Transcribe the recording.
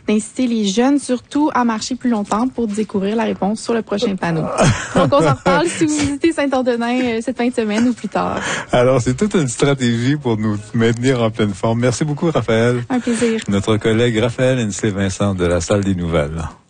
d'inciter les jeunes, surtout, à marcher plus longtemps pour découvrir la réponse sur le prochain panneau. Donc, on s'en reparle si vous visitez Saint-Ordenin cette fin de semaine ou plus tard. Alors, c'est toute une stratégie pour nous maintenir en pleine forme. Merci beaucoup, Raphaël. Un plaisir. Notre collègue Raphaël Hensley-Vincent de la Salle des Nouvelles.